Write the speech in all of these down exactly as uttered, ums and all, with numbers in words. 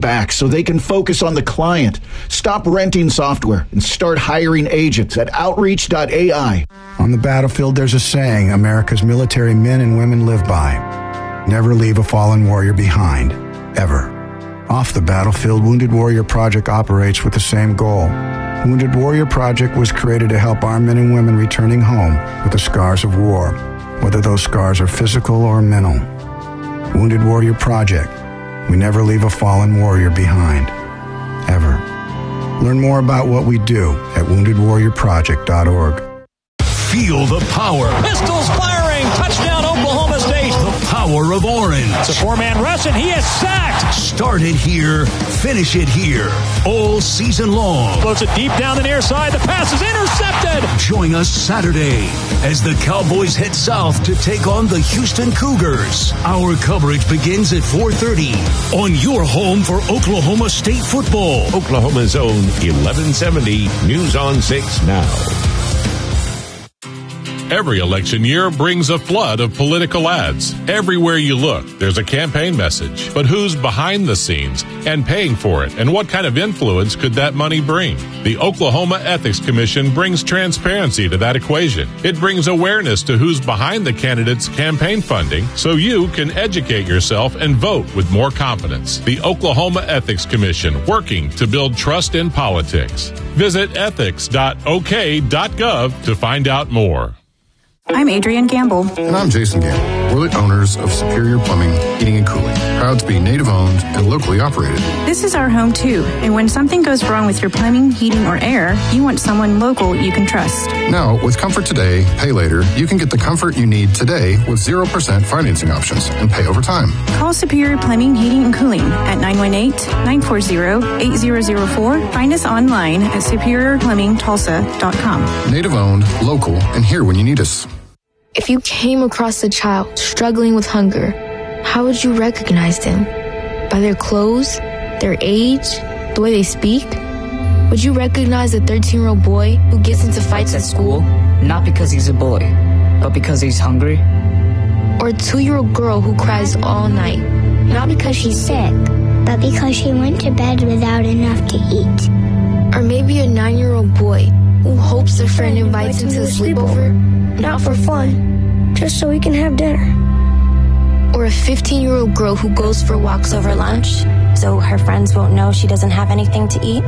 facts so they can focus on the client. Stop renting software and start hiring agents at outreach dot A I. On the battlefield, there's a saying America's military men and women live by. Never leave a fallen warrior behind, ever. Off the battlefield, Wounded Warrior Project operates with the same goal. Wounded Warrior Project was created to help our men and women returning home with the scars of war, whether those scars are physical or mental. Wounded Warrior Project. We never leave a fallen warrior behind, ever. Learn more about what we do at wounded warrior project dot org. Feel the power. Pistols firing. Touchdown, Oklahoma State. The power of orange. It's a four-man rush, and he is sacked. Start it here. Finish it here. All season long. Floats it deep down the near side. The pass is intercepted. Join us Saturday as the Cowboys head south to take on the Houston Cougars. Our coverage begins at four thirty on your home for Oklahoma State football. Oklahoma's own eleven seventy News on six Now. Every election year brings a flood of political ads. Everywhere you look, there's a campaign message. But who's behind the scenes and paying for it? And what kind of influence could that money bring? The Oklahoma Ethics Commission brings transparency to that equation. It brings awareness to who's behind the candidate's campaign funding so you can educate yourself and vote with more confidence. The Oklahoma Ethics Commission, working to build trust in politics. Visit ethics dot o k dot gov to find out more. I'm Adrienne Gamble. And I'm Jason Gamble. We're the owners of Superior Plumbing, Heating, and Cooling. Proud to be native-owned and locally operated. This is our home, too. And when something goes wrong with your plumbing, heating, or air, you want someone local you can trust. Now, with Comfort Today, Pay Later, you can get the comfort you need today with zero percent financing options and pay over time. Call Superior Plumbing, Heating, and Cooling at nine one eight, nine four zero, eight zero zero four. Find us online at superior plumbing tulsa dot com. Native-owned, local, and here when you need us. If you came across a child struggling with hunger, how would you recognize them? By their clothes, their age, the way they speak? Would you recognize a thirteen-year-old boy who gets into fights at school? Not because he's a boy, but because he's hungry? Or a two-year-old girl who cries all night? Not because she's sick, but because she went to bed without enough to eat. Or maybe a nine-year-old boy who hopes a friend invites him to a sleepover? Not for fun, just so we can have dinner. Or a fifteen-year-old girl who goes for walks over lunch, so her friends won't know she doesn't have anything to eat.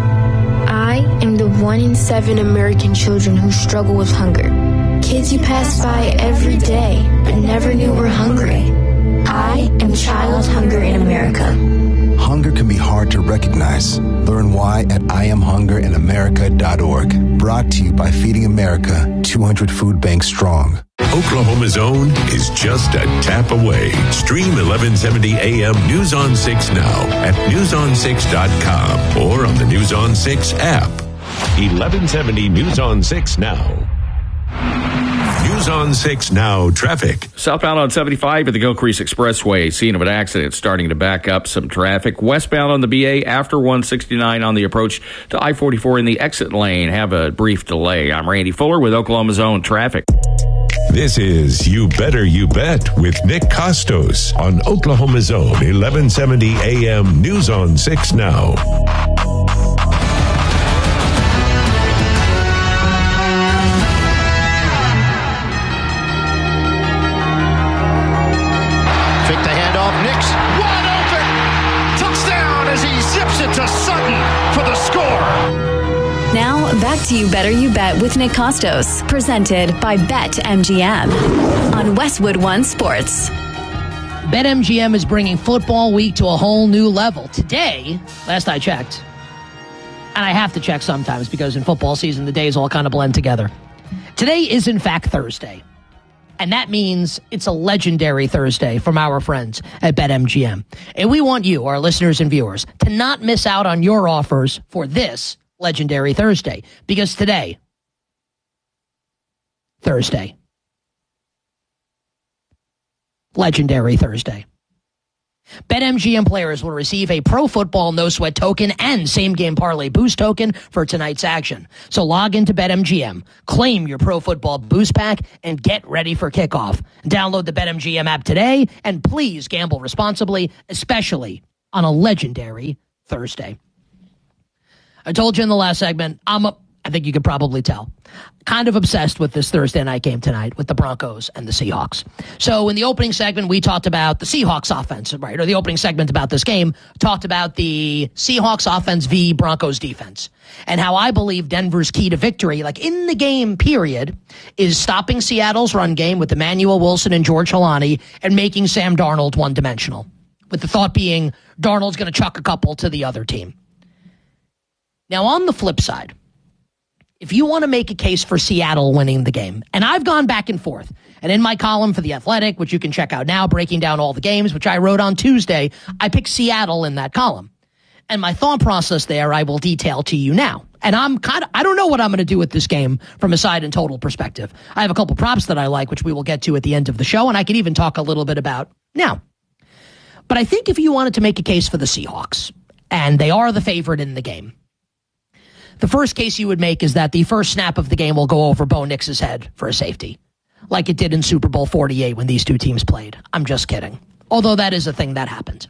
I am the one in seven American children who struggle with hunger. Kids you pass by every day, but never knew were hungry. I am Child Hunger in America. Hunger can be hard to recognize. Learn why at I am hunger in america dot org. Brought to you by Feeding America, two hundred food banks strong. Oklahoma's own is just a tap away. Stream eleven seventy A M News on six now at news on six dot com or on the News on six app. eleven seventy News on six Now. News on six Now traffic. Southbound on seventy-five at the Gilcrease Expressway, scene of an accident starting to back up some traffic. Westbound on the B A after one sixty-nine on the approach to I forty-four in the exit lane have a brief delay. I'm Randy Fuller with Oklahoma's own traffic. This is You Better You Bet with Nick Costos on Oklahoma's own eleven seventy A M News on six Now. Now, back to You Better You Bet with Nick Costos, presented by BetMGM on Westwood One Sports. BetMGM is bringing football week to a whole new level. Today, last I checked, and I have to check sometimes because in football season, the days all kind of blend together. Today is, in fact, Thursday. And that means it's a legendary Thursday from our friends at BetMGM. And we want you, our listeners and viewers, to not miss out on your offers for this legendary Thursday. Because today, Thursday, legendary Thursday, BetMGM players will receive a Pro Football No Sweat token and Same Game Parlay Boost token for tonight's action. So log into BetMGM, claim your Pro Football Boost Pack, and get ready for kickoff. Download the BetMGM app today, and please gamble responsibly, especially on a legendary Thursday. I told you in the last segment, I'm a, I think you could probably tell, kind of obsessed with this Thursday night game tonight with the Broncos and the Seahawks. So in the opening segment, we talked about the Seahawks offense, right? Or the opening segment about this game talked about the Seahawks offense v Broncos defense and how I believe Denver's key to victory, like in the game period, is stopping Seattle's run game with Emmanuel Wilson and George Holani and making Sam Darnold one-dimensional, with the thought being Darnold's going to chuck a couple to the other team. Now, on the flip side, if you want to make a case for Seattle winning the game, and I've gone back and forth, and in my column for The Athletic, which you can check out now, breaking down all the games, which I wrote on Tuesday, I picked Seattle in that column. And my thought process there, I will detail to you now. And I'm kind of, I don't know what I'm going to do with this game from a side and total perspective. I have a couple props that I like, which we will get to at the end of the show, and I can even talk a little bit about now. But I think if you wanted to make a case for the Seahawks, and they are the favorite in the game, the first case you would make is that the first snap of the game will go over Bo Nix's head for a safety, like it did in Super Bowl forty-eight when these two teams played. I'm just kidding. Although that is a thing that happened.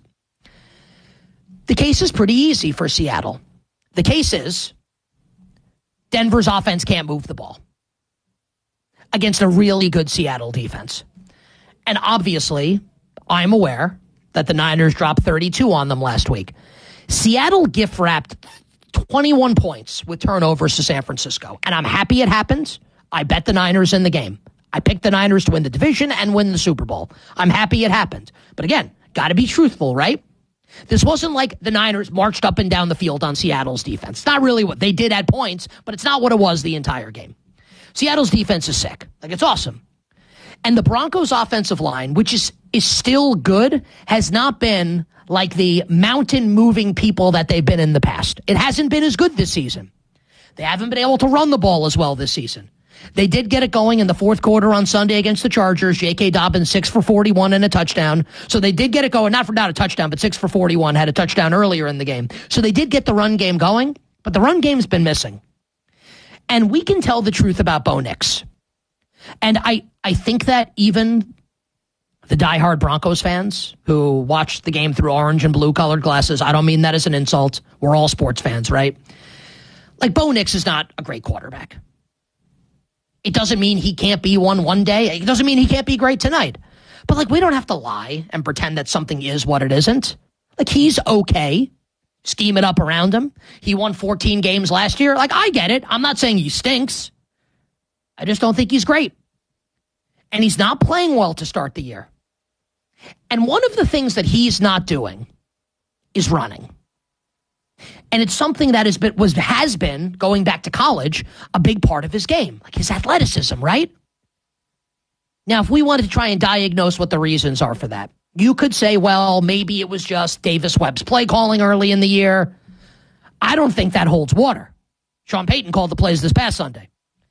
The case is pretty easy for Seattle. The case is Denver's offense can't move the ball against a really good Seattle defense. And obviously, I'm aware that the Niners dropped thirty-two on them last week. Seattle gift-wrapped twenty-one points with turnovers to San Francisco. And I'm happy it happened. I bet the Niners in the game. I picked the Niners to win the division and win the Super Bowl. I'm happy it happened. But again, got to be truthful, right? This wasn't like the Niners marched up and down the field on Seattle's defense. It's not really what they did at points, but it's not what it was the entire game. Seattle's defense is sick. Like, it's awesome. And the Broncos' offensive line, which is, is still good, has not been like the mountain-moving people that they've been in the past. It hasn't been as good this season. They haven't been able to run the ball as well this season. They did get it going in the fourth quarter on Sunday against the Chargers. J K. Dobbins, six for forty-one and a touchdown. So they did get it going, not for not a touchdown, but six for forty-one, had a touchdown earlier in the game. So they did get the run game going, but the run game's been missing. And we can tell the truth about Bo Nix. And I, I think that even the diehard Broncos fans who watched the game through orange and blue colored glasses, I don't mean that as an insult. We're all sports fans, right? Like, Bo Nix is not a great quarterback. It doesn't mean he can't be one one day. It doesn't mean he can't be great tonight. But, like, we don't have to lie and pretend that something is what it isn't. Like, he's okay. Scheme it up around him. He won fourteen games last year. Like, I get it. I'm not saying he stinks. I just don't think he's great. And he's not playing well to start the year. And one of the things that he's not doing is running. And it's something that has been, was, has been, going back to college, a big part of his game. Like his athleticism, right? Now, if we wanted to try and diagnose what the reasons are for that, you could say, well, maybe it was just Davis Webb's play calling early in the year. I don't think that holds water. Sean Payton called the plays this past Sunday.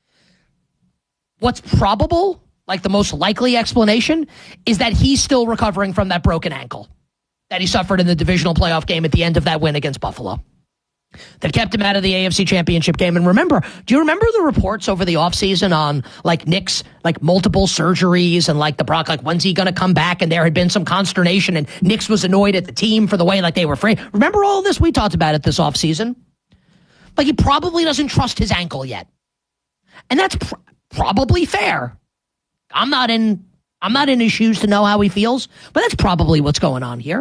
What's probable, like the most likely explanation, is that he's still recovering from that broken ankle that he suffered in the divisional playoff game at the end of that win against Buffalo. That kept him out of the A F C Championship game. And remember, do you remember the reports over the offseason on, like, Nick's, like, multiple surgeries and, like, the Brock, like, when's he going to come back? And there had been some consternation, and Nick's was annoyed at the team for the way, like, they were afraid. Remember all this? We talked about it this offseason. Like, he probably doesn't trust his ankle yet. And that's pr- probably fair. I'm not in, I'm not in his shoes to know how he feels, but that's probably what's going on here.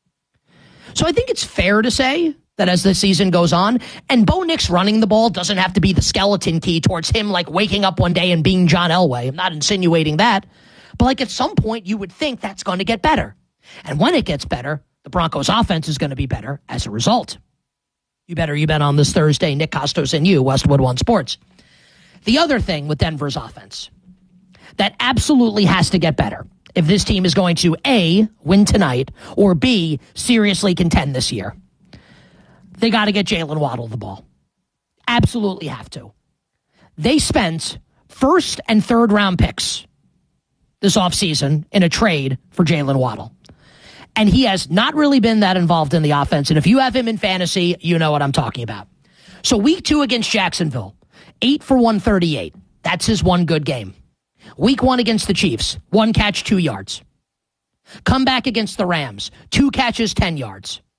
So I think it's fair to say that as the season goes on, and Bo Nix running the ball doesn't have to be the skeleton key towards him, like, waking up one day and being John Elway. I'm not insinuating that. But, like, at some point, you would think that's going to get better. And when it gets better, the Broncos' offense is going to be better as a result. You better you bet on this Thursday. Nick Costos and you, Westwood One Sports. The other thing with Denver's offense that absolutely has to get better if this team is going to, A, win tonight, or B, seriously contend this year. They got to get Jalen Waddle the ball. Absolutely have to. They spent first and third round picks this offseason in a trade for Jalen Waddle. And he has not really been that involved in the offense. And if you have him in fantasy, you know what I'm talking about. So week two against Jacksonville, eight for one thirty-eight. That's his one good game. Week one against the Chiefs, one catch, two yards. Come back against the Rams, two catches, ten yards.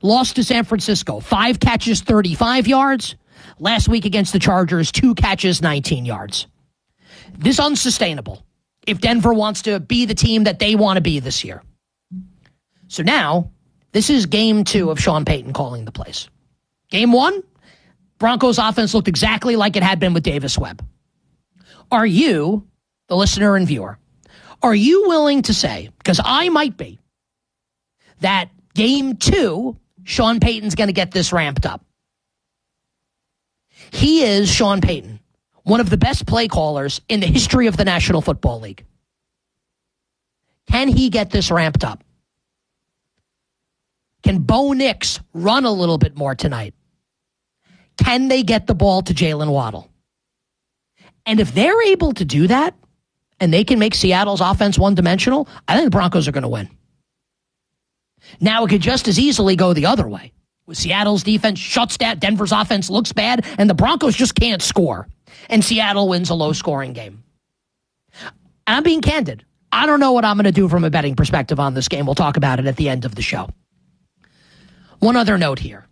lost to San Francisco. Five catches, thirty-five yards. Last week against the Chargers, two catches, nineteen yards. This is unsustainable if Denver wants to be the team that they want to be this year. So now, this is game two of Sean Payton calling the plays. Game one, Broncos offense looked exactly like it had been with Davis Webb. Are you, the listener and viewer, are you willing to say, because I might be, that game two, Sean Payton's going to get this ramped up? He is, Sean Payton, one of the best play callers in the history of the National Football League. Can he get this ramped up? Can Bo Nix run a little bit more tonight? Can they get the ball to Jalen Waddle? And if they're able to do that, and they can make Seattle's offense one-dimensional, I think the Broncos are going to win. Now, it could just as easily go the other way. With Seattle's defense shuts down, Denver's offense looks bad, and the Broncos just can't score. And Seattle wins a low-scoring game. And I'm being candid. I don't know what I'm going to do from a betting perspective on this game. We'll talk about it at the end of the show. One other note here.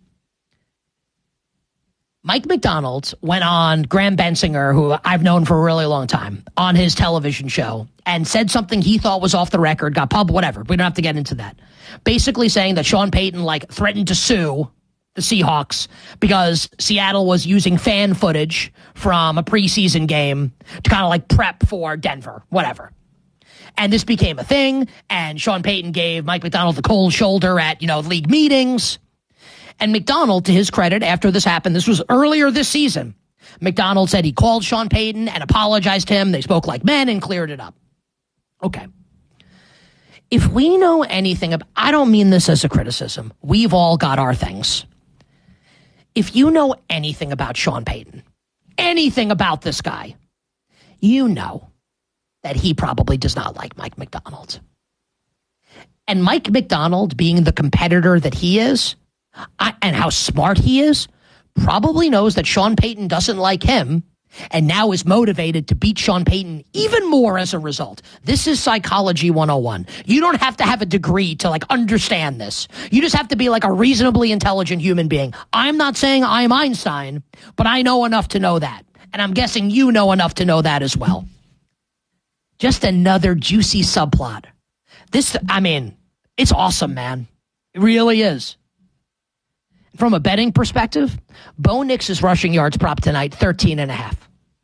Mike McDonald went on Graham Bensinger, who I've known for a really long time, on his television show and said something he thought was off the record, got pub, whatever. We don't have to get into that. Basically saying that Sean Payton like threatened to sue the Seahawks because Seattle was using fan footage from a preseason game to kind of like prep for Denver, whatever. And this became a thing, and Sean Payton gave Mike McDonald the cold shoulder at, you know, league meetings. And McDonald, to his credit, after this happened, this was earlier this season, McDonald said he called Sean Payton and apologized to him. They spoke like men and cleared it up. Okay. If we know anything about, I don't mean this as a criticism. We've all got our things. If you know anything about Sean Payton, anything about this guy, you know that he probably does not like Mike McDonald. And Mike McDonald, being the competitor that he is, I, and how smart he is, probably knows that Sean Payton doesn't like him and now is motivated to beat Sean Payton even more as a result. This is psychology one oh one. You don't have to have a degree to like understand this. You just have to be like a reasonably intelligent human being. I'm not saying I'm Einstein, but I know enough to know that. And I'm guessing you know enough to know that as well. Just another juicy subplot. This, I mean, it's awesome, man. It really is. From a betting perspective, Bo Nix's rushing yards prop tonight, thirteen and a half.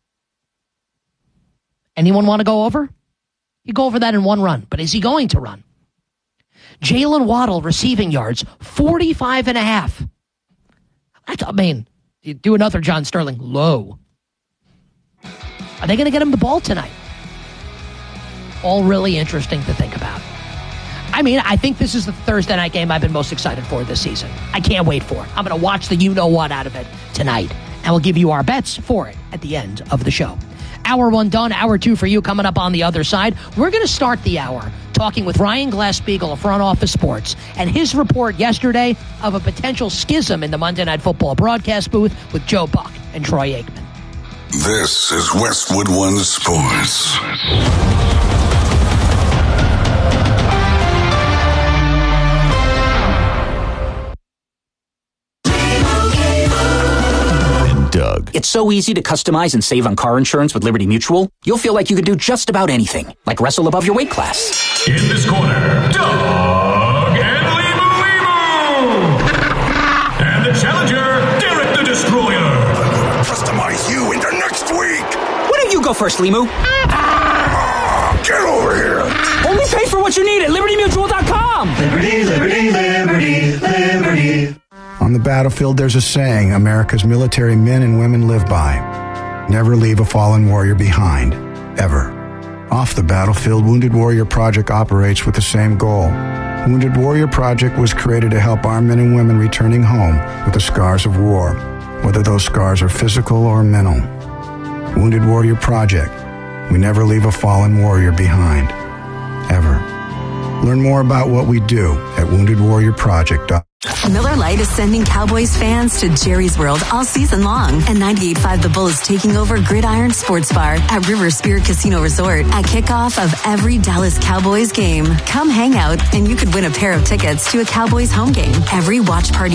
Anyone want to go over? You go over that in one run, but is he going to run? Jalen Waddle receiving yards, forty-five and a half. I mean, you do another John Sterling, low. Are they going to get him the ball tonight? All really interesting to think about. I mean, I think this is the Thursday night game I've been most excited for this season. I can't wait for it. I'm going to watch the you-know-what out of it tonight, and we'll give you our bets for it at the end of the show. Hour one done, hour two for you coming up on the other side. We're going to start the hour talking with Ryan Glass-Steagall of Front Office Sports and his report yesterday of a potential schism in the Monday Night Football broadcast booth with Joe Buck and Troy Aikman. This is Westwood One Sports. Doug. It's so easy to customize and save on car insurance with Liberty Mutual. You'll feel like you could do just about anything, like wrestle above your weight class. In this corner, Doug and Limu Limu. And the challenger, Derek the Destroyer. I'm going to customize you into next week. Why don't you go first, Limu? Ah, get over here. Only pay for what you need at Liberty Mutual dot com. Liberty, Liberty, Liberty, Liberty. On the battlefield, there's a saying America's military men and women live by. Never leave a fallen warrior behind, ever. Off the battlefield, Wounded Warrior Project operates with the same goal. Wounded Warrior Project was created to help our men and women returning home with the scars of war, whether those scars are physical or mental. Wounded Warrior Project. We never leave a fallen warrior behind, ever. Learn more about what we do at wounded warrior project dot com. Miller Lite is sending Cowboys fans to Jerry's World all season long. And ninety-eight point five The Bull is taking over Gridiron Sports Bar at River Spirit Casino Resort at kickoff of every Dallas Cowboys game. Come hang out and you could win a pair of tickets to a Cowboys home game. Every watch party